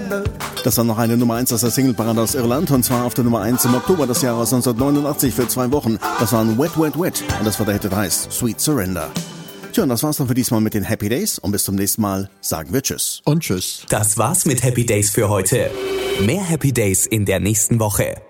Das war noch eine Nummer 1 aus der Singleparade aus Irland und zwar auf der Nummer 1 im Oktober des Jahres 1989 für 2 Wochen. Das war ein Wet, Wet, Wet und das war der Hit, der heißt Sweet Surrender. Tja, und das war's dann für diesmal mit den Happy Days und bis zum nächsten Mal sagen wir Tschüss. Und Tschüss. Das war's mit Happy Days für heute. Mehr Happy Days in der nächsten Woche.